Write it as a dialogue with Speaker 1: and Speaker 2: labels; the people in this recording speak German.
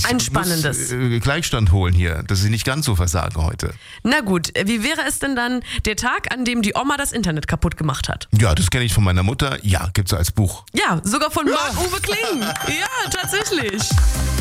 Speaker 1: Ein spannendes.
Speaker 2: Gleichstand holen hier, dass ich nicht ganz so versage heute.
Speaker 1: Na gut, wie wäre es denn dann der Tag, an dem die Oma das Internet kaputt gemacht hat?
Speaker 2: Ja, das kenne ich von meiner Mutter. Ja, gibt's als Buch.
Speaker 1: Ja, sogar von Marc-Uwe Kling. Ja, tatsächlich.